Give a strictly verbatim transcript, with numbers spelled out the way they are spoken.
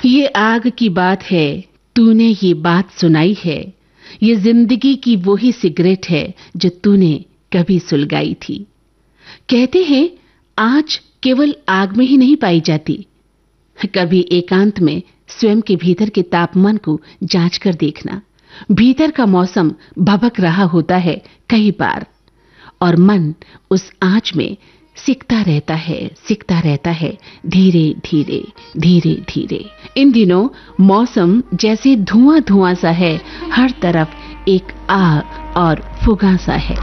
ये आग की बात है, तूने ये बात सुनाई है। ये जिंदगी की वही सिगरेट है जो तूने कभी सुलगाई थी। कहते हैं आँच केवल आग में ही नहीं पाई जाती, कभी एकांत में स्वयं के भीतर के तापमान को जांच कर देखना। भीतर का मौसम भभक रहा होता है कई बार, और मन उस आँच में सिकता रहता है सिकता रहता है धीरे धीरे धीरे धीरे। इन दिनों मौसम जैसे धुआं धुआं सा है, हर तरफ एक आग और फुगा सा है।